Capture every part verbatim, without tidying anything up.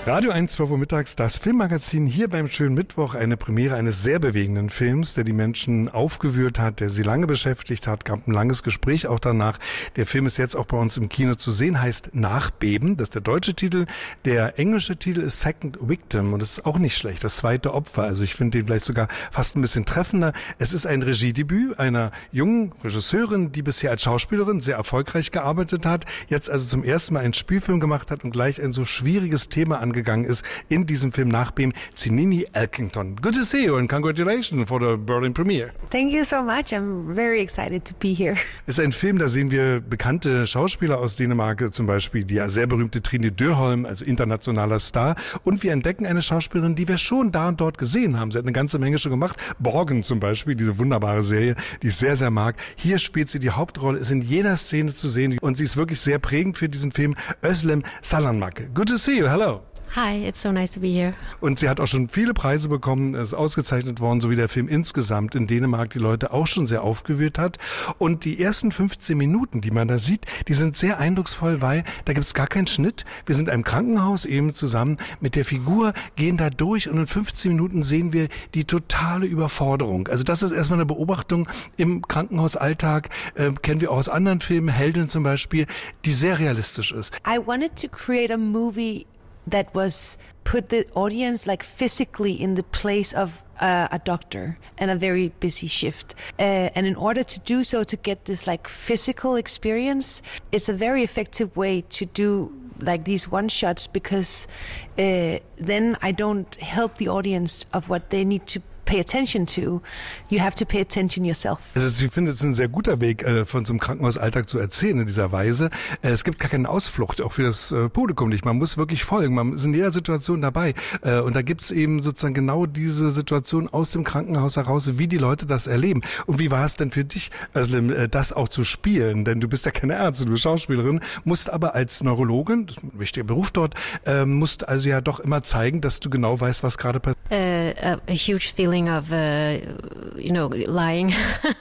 Radio eins, zwölf Uhr mittags, das Filmmagazin hier beim schönen Mittwoch. Eine Premiere eines sehr bewegenden Films, der die Menschen aufgewühlt hat, der sie lange beschäftigt hat. Gab ein langes Gespräch auch danach. Der Film ist jetzt auch bei uns im Kino zu sehen, heißt Nachbeben. Das ist der deutsche Titel. Der englische Titel ist Second Victim und das ist auch nicht schlecht, das zweite Opfer. Also ich finde den vielleicht sogar fast ein bisschen treffender. Es ist ein Regiedebüt einer jungen Regisseurin, die bisher als Schauspielerin sehr erfolgreich gearbeitet hat, jetzt also zum ersten Mal einen Spielfilm gemacht hat und gleich ein so schwieriges Thema angegangen ist in diesem Film Nachbeben. Zinini Elkington. Good to see you and congratulations for the Berlin premiere. Thank you so much. I'm very excited to be here. Es ist ein Film, da sehen wir bekannte Schauspieler aus Dänemark, zum Beispiel die ja sehr berühmte Trine Dyrholm, also internationaler Star. Und wir entdecken eine Schauspielerin, die wir schon da und dort gesehen haben. Sie hat eine ganze Menge schon gemacht. Borgen zum Beispiel, diese wunderbare Serie, die ich sehr, sehr mag. Hier spielt sie die Hauptrolle, ist in jeder Szene zu sehen und sie ist wirklich sehr prägend für diesen Film. Özlem Salanmak. Good to see you. Hello. Hi, it's so nice to be here. Und sie hat auch schon viele Preise bekommen, ist ausgezeichnet worden, so wie der Film insgesamt in Dänemark die Leute auch schon sehr aufgewühlt hat. Und die ersten fünfzehn Minuten, die man da sieht, die sind sehr eindrucksvoll, weil da gibt's gar keinen Schnitt. Wir sind in einem Krankenhaus eben zusammen mit der Figur, gehen da durch und in fünfzehn Minuten sehen wir die totale Überforderung. Also das ist erstmal eine Beobachtung im Krankenhausalltag, äh, kennen wir auch aus anderen Filmen, Heldin zum Beispiel, die sehr realistisch ist. I wanted to create a movie that was put the audience like physically in the place of uh, a doctor and a very busy shift. Uh, and in order to do so, to get this like physical experience, it's a very effective way to do like these one shots because uh, then I don't help the audience of what they need to pay attention to. You have to pay attention yourself. Also ich finde, es ist ein sehr guter Weg, äh, von so einem Krankenhausalltag zu erzählen in dieser Weise. Äh, es gibt gar keine Ausflucht, auch für das äh, Publikum nicht. Man muss wirklich folgen, man ist in jeder Situation dabei. Äh, und da gibt's eben sozusagen genau diese Situation aus dem Krankenhaus heraus, wie die Leute das erleben. Und wie war es denn für dich, Özlem, äh, das auch zu spielen? Denn du bist ja keine Ärztin, du bist Schauspielerin, musst aber als Neurologin, das ist ein wichtiger Beruf dort, äh, musst also ja doch immer zeigen, dass du genau weißt, was gerade passiert. Uh, a, a huge feeling of, uh, you know, lying.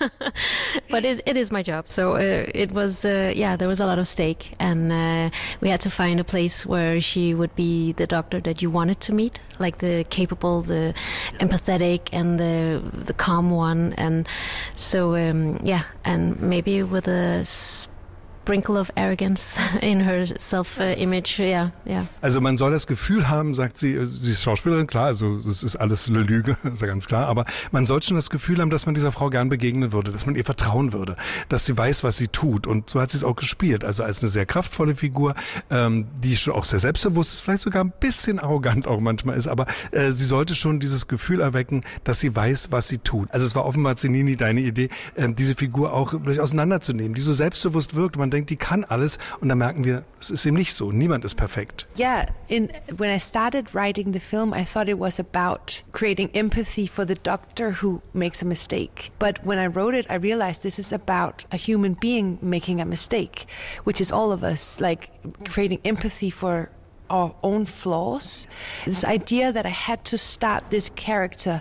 But it, it is my job. So uh, it was, uh, yeah, there was a lot of stake. And uh, we had to find a place where she would be the doctor that you wanted to meet, like the capable, the empathetic, and the the calm one. And so, um, yeah, and maybe with a sprinkle of arrogance in her self-image, ja, ja. Also man soll das Gefühl haben, sagt sie, sie ist Schauspielerin, klar, also es ist alles eine Lüge, ist ja ganz klar, aber man sollte schon das Gefühl haben, dass man dieser Frau gern begegnen würde, dass man ihr vertrauen würde, dass sie weiß, was sie tut und so hat sie es auch gespielt, also als eine sehr kraftvolle Figur, ähm, die schon auch sehr selbstbewusst ist, vielleicht sogar ein bisschen arrogant auch manchmal ist, aber äh, sie sollte schon dieses Gefühl erwecken, dass sie weiß, was sie tut. Also es war offenbar, Zinini, deine Idee, äh, diese Figur auch vielleicht auseinanderzunehmen, die so selbstbewusst wirkt, man denkt, die kann alles und dann merken wir, es ist eben nicht so. Niemand ist perfekt. Yeah, in, when I started writing the film, I thought it was about creating empathy for the doctor who makes a mistake. But when I wrote it, I realized this is about a human being making a mistake, which is all of us, like creating empathy for our own flaws. This idea that I had to start this character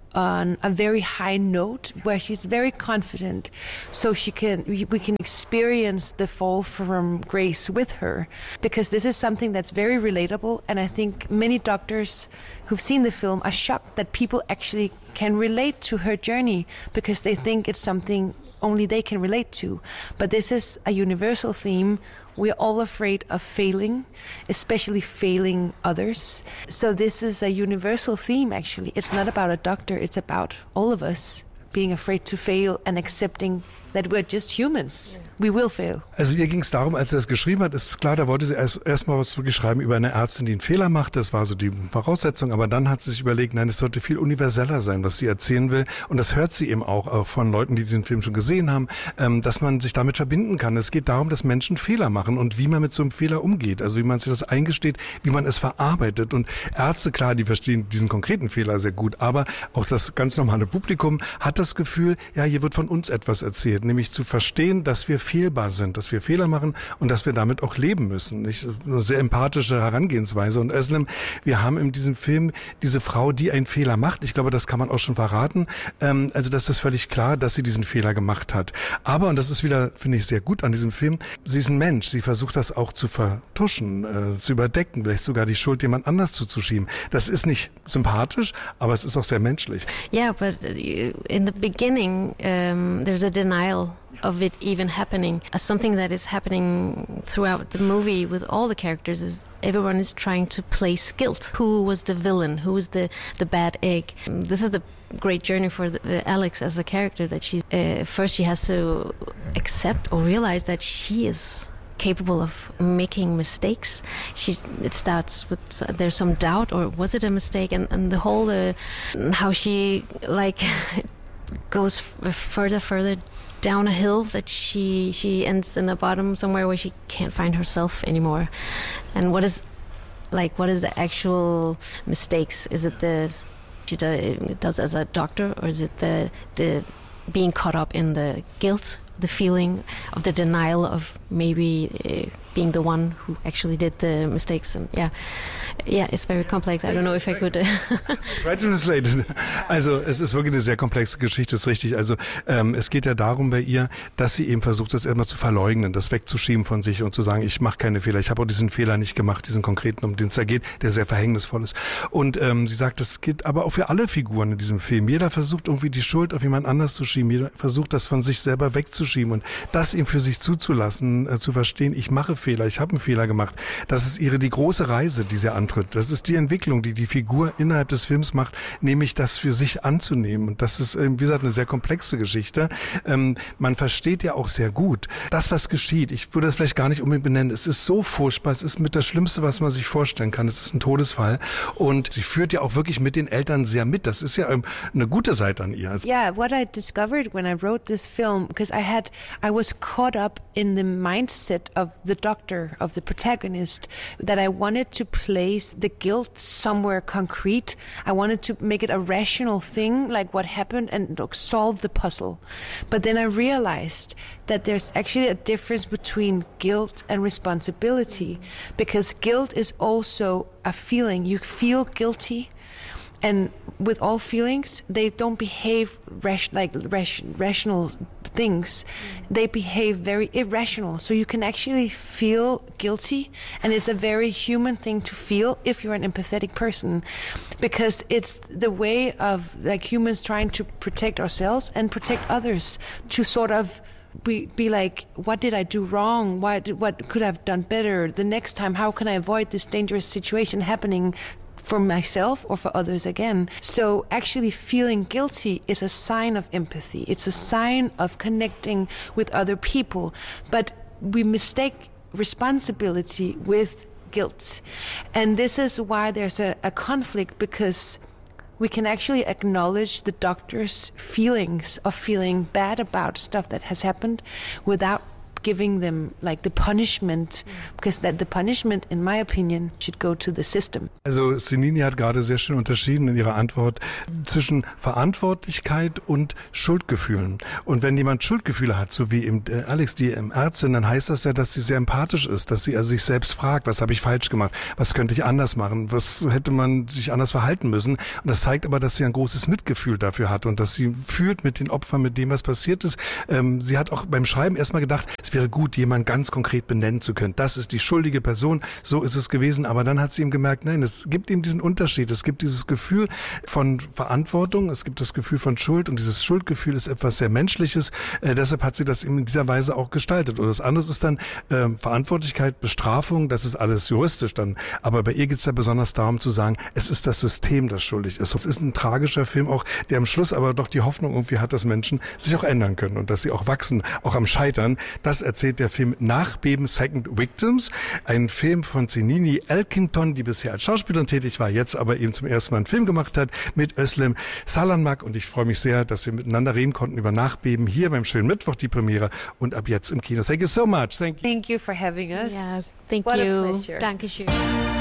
on a very high note where she's very confident so she can we, we can experience the fall from grace with her, because this is something that's very relatable, and I think many doctors who've seen the film are shocked that people actually can relate to her journey because they think it's something only they can relate to. But this is a universal theme. We're all afraid of failing, especially failing others. So this is a universal theme, actually. It's not about a doctor, it's about all of us being afraid to fail and accepting that we're just humans. We will fail. Also ihr ging es darum, als sie das geschrieben hat, ist klar, da wollte sie erst erstmal was wirklich schreiben über eine Ärztin, die einen Fehler macht. Das war so die Voraussetzung. Aber dann hat sie sich überlegt, nein, es sollte viel universeller sein, was sie erzählen will. Und das hört sie eben auch, auch von Leuten, die diesen Film schon gesehen haben, ähm, dass man sich damit verbinden kann. Es geht darum, dass Menschen Fehler machen und wie man mit so einem Fehler umgeht. Also wie man sich das eingesteht, wie man es verarbeitet. Und Ärzte, klar, die verstehen diesen konkreten Fehler sehr gut. Aber auch das ganz normale Publikum hat das Gefühl, ja, hier wird von uns etwas erzählt. bedeutet, nämlich zu verstehen, dass wir fehlbar sind, dass wir Fehler machen und dass wir damit auch leben müssen. Nicht? Eine sehr empathische Herangehensweise. Und Özlem, wir haben in diesem Film diese Frau, die einen Fehler macht. Ich glaube, das kann man auch schon verraten. Ähm, also das ist völlig klar, dass sie diesen Fehler gemacht hat. Aber, und das ist wieder, finde ich, sehr gut an diesem Film, sie ist ein Mensch. Sie versucht das auch zu vertuschen, äh, zu überdecken, vielleicht sogar die Schuld jemand anders zuzuschieben. Das ist nicht sympathisch, aber es ist auch sehr menschlich. Yeah, but in the beginning, um, there's a denial of it even happening. Uh, something that is happening throughout the movie with all the characters is everyone is trying to place guilt. Who was the villain? Who was the, the bad egg? This is the great journey for the, uh, Alex as a character, that she uh, first she has to accept or realize that she is capable of making mistakes. She it starts with uh, there's some doubt, or was it a mistake, and and the whole uh, how she like goes f- further further down a hill, that she she ends in the bottom somewhere where she can't find herself anymore. And what is like what is the actual mistakes? Is it the she do, does as a doctor, or is it the the being caught up in the guilt, the feeling of the denial of maybe uh, being the one who actually did the mistakes? And yeah, yeah, it's very complex. I don't know if I could. Uh Try to translate. Also es ist wirklich eine sehr komplexe Geschichte, ist richtig. Also ähm, es geht ja darum bei ihr, dass sie eben versucht, das erstmal zu verleugnen, das wegzuschieben von sich und zu sagen, ich mache keine Fehler, ich habe auch diesen Fehler nicht gemacht, diesen konkreten, um den es da geht, der sehr verhängnisvoll ist. Und ähm, sie sagt, das geht aber auch für alle Figuren in diesem Film. Jeder versucht irgendwie die Schuld auf jemand anders zu schieben, jeder versucht das von sich selber wegzuschieben und das eben für sich zuzulassen, äh, zu verstehen, ich mache Fehler, ich habe einen Fehler gemacht. Das ist ihre die große Reise, die sie antritt. Das ist die Entwicklung, die die Figur innerhalb des Films macht, nämlich das für sich anzunehmen. Und das ist, wie gesagt, eine sehr komplexe Geschichte. Ähm, man versteht ja auch sehr gut, das, was geschieht. Ich würde das vielleicht gar nicht unbedingt benennen. Es ist so furchtbar. Es ist mit das Schlimmste, was man sich vorstellen kann. Es ist ein Todesfall. Und sie führt ja auch wirklich mit den Eltern sehr mit. Das ist ja eine gute Seite an ihr. Yeah, what I discovered when I wrote this film, because I had, I was caught up in the mindset of the doctor, of the protagonist, that I wanted to place the guilt somewhere concrete. I wanted to make it a rational thing, like what happened, and solve the puzzle. But then I realized that there's actually a difference between guilt and responsibility, because guilt is also a feeling. You feel guilty, and with all feelings, they don't behave rash- like rash- rational things. They behave very irrational. So you can actually feel guilty, and it's a very human thing to feel if you're an empathetic person, because it's the way of like humans trying to protect ourselves and protect others, to sort of be, be like, what did I do wrong? Why did, what could I have done better? The next time, how can I avoid this dangerous situation happening for myself or for others again? So actually feeling guilty is a sign of empathy. It's a sign of connecting with other people. But we mistake responsibility with guilt. And this is why there's a, a conflict, because we can actually acknowledge the doctor's feelings of feeling bad about stuff that has happened without giving them like the punishment, because that the punishment, in my opinion, should go to the system. Also Senini hat gerade sehr schön unterschieden in ihrer Antwort zwischen Verantwortlichkeit und Schuldgefühlen. Und wenn jemand Schuldgefühle hat, so wie eben Alex, die Ärztin, dann heißt das ja, dass sie sehr empathisch ist, dass sie also sich selbst fragt, was habe ich falsch gemacht, was könnte ich anders machen, was hätte man sich anders verhalten müssen. Und das zeigt aber, dass sie ein großes Mitgefühl dafür hat und dass sie fühlt mit den Opfern, mit dem, was passiert ist. Ähm, sie hat auch beim Schreiben erstmal gedacht, es wäre gut, jemanden ganz konkret benennen zu können. Das ist die schuldige Person, so ist es gewesen. Aber dann hat sie ihm gemerkt, nein, es gibt eben diesen Unterschied. Es gibt dieses Gefühl von Verantwortung, es gibt das Gefühl von Schuld und dieses Schuldgefühl ist etwas sehr Menschliches. Äh, deshalb hat sie das eben in dieser Weise auch gestaltet. Und das andere ist dann äh, Verantwortlichkeit, Bestrafung, das ist alles juristisch dann. Aber bei ihr geht es ja besonders darum zu sagen, es ist das System, das schuldig ist. Es ist ein tragischer Film auch, der am Schluss aber doch die Hoffnung irgendwie hat, dass Menschen sich auch ändern können und dass sie auch wachsen, auch am Scheitern. Das erzählt der Film Nachbeben, Second Victims, ein Film von Senini Elkinton, die bisher als Schauspielerin tätig war, jetzt aber eben zum ersten Mal einen Film gemacht hat mit Özlem Salanmak, und ich freue mich sehr, dass wir miteinander reden konnten über Nachbeben hier beim schönen Mittwoch, die Premiere, und ab jetzt im Kino. Thank you so much. Thank you. Thank you for having us. Yeah, thank What you. a pleasure. Dankeschön.